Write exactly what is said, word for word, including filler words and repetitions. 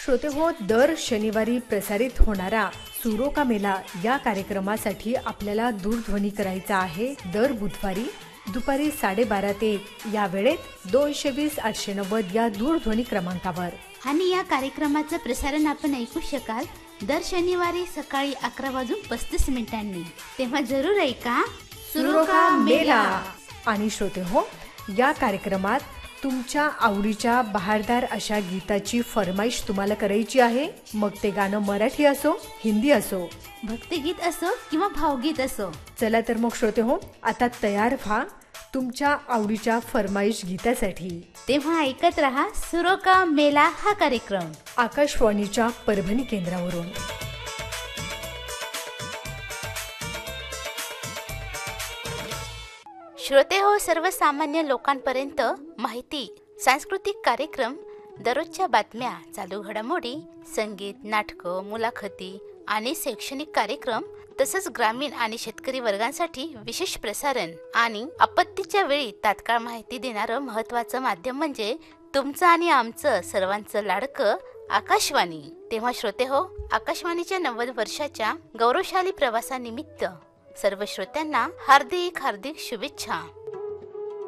श्रोते हो, दर शनिवारी प्रसारित होणारा सुरो का मेला या कार्यक्रमासाठी आपल्याला दूरध्वनी करायचा आहे. दर बुधवारी दुपारी साडेबारा ते एक या वेळेत दोनशे वीस आठशे नव्वद या दूरध्वनी क्रमांकावर. आणि या कार्यक्रमाचं प्रसारण आपण ऐकू शकाल दर शनिवारी सकाळी अकरा वाजून पस्तीस मिनिटांनी. तेव्हा जरूर ऐका सुरो का मेला. आणि श्रोते हो, या कार्यक्रमात तुमच्या आवडीच्या बहारदार अशा गीताची फरमाईश तुम्हाला करायची आहे. मग ते गाणं मराठी असो, हिंदी असो, भक्तिगीत असो किंवा भावगीत असो. चला तर मग श्रोते हो, आता तयार व्हा तुमच्या आवडीच्या फरमाईश गीतासाठी. तेव्हा ऐकत रहा सुरो का मेला हा कार्यक्रम आकाशवाणीच्या परभणी केंद्रावरून. श्रोते हो, सर्वसामान्य लोकांपर्यंत माहिती, सांस्कृतिक कार्यक्रम, दररोजच्या बातम्या, चालू घडामोडी, संगीत, नाटकं, मुलाखती आणि शैक्षणिक कार्यक्रम, तसंच ग्रामीण आणि शेतकरी वर्गांसाठी विशेष प्रसारण आणि आपत्तीच्या वेळी तात्काळ माहिती देणारं महत्त्वाचं माध्यम म्हणजे तुमचं आणि आमचं सर्वांचं लाडकं आकाशवाणी. तेव्हा श्रोते हो, आकाशवाणीच्या नव्वद वर्षाच्या गौरवशाली प्रवासानिमित्त सर्व श्रोत्यांना हार्दिक हार्दिक शुभेच्छा.